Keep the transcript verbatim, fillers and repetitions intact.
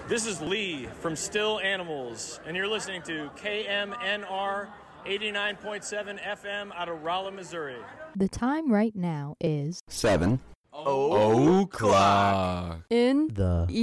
This is Lee from Still Animals, and you're listening to K M N R eighty-nine point seven F M out of Rolla, Missouri. The time right now is Seven o'clock in the